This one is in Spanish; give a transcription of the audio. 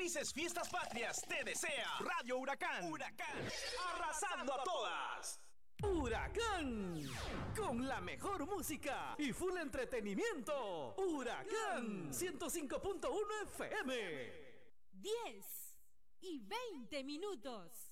Felices Fiestas Patrias te desea Radio Huracán. Huracán, arrasando a todas. Huracán, con la mejor música y full entretenimiento. Huracán 105.1 FM. 10 y 20 minutos.